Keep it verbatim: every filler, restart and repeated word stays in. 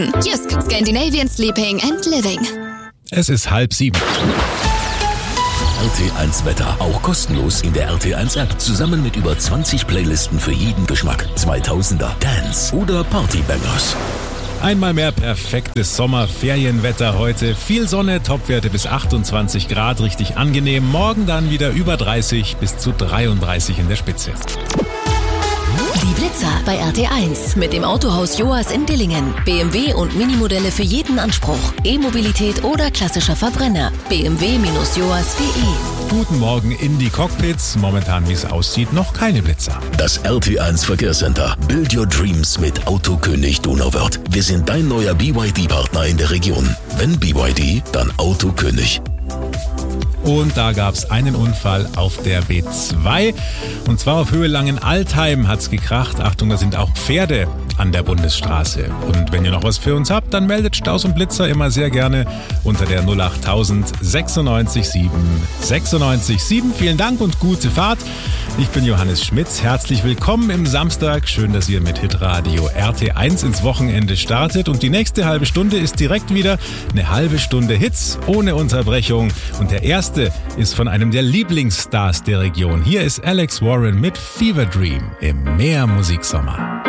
Just Scandinavian Sleeping and Living. Es ist halb sieben. R T eins Wetter, auch kostenlos in der R T eins App, zusammen mit über zwanzig Playlisten für jeden Geschmack. zweitausender, Dance oder Partybangers. Einmal mehr perfektes Sommerferienwetter heute. Viel Sonne, Topwerte bis achtundzwanzig Grad, richtig angenehm. Morgen dann wieder über dreißig bis zu dreiunddreißig in der Spitze. Die Blitzer bei R T eins mit dem Autohaus Joas in Dillingen. B M W und Minimodelle für jeden Anspruch. E-Mobilität oder klassischer Verbrenner. b m w Bindestrich joas punkt d e. Guten Morgen in die Cockpits. Momentan, wie es aussieht, noch keine Blitzer. Das R T eins Verkehrscenter. Build your dreams mit Autokönig Donauwörth. Wir sind dein neuer B Y D-Partner in der Region. Wenn B Y D, dann Autokönig. Und da gab es einen Unfall auf der B zwei. Und zwar auf Höhe Langenaltheim hat es gekracht. Achtung, da sind auch Pferde an der Bundesstraße. Und wenn ihr noch was für uns habt, dann meldet Staus und Blitzer immer sehr gerne unter der null acht null null sechs sieben sechs neun sieben. Vielen Dank und gute Fahrt. Ich bin Johannes Schmitz. Herzlich willkommen im Samstag. Schön, dass ihr mit Hitradio R T eins ins Wochenende startet. Und die nächste halbe Stunde ist direkt wieder eine halbe Stunde Hits ohne Unterbrechung. Und der erste ist von einem der Lieblingsstars der Region. Hier ist Alex Warren mit Fever Dream im Meer Musiksommer.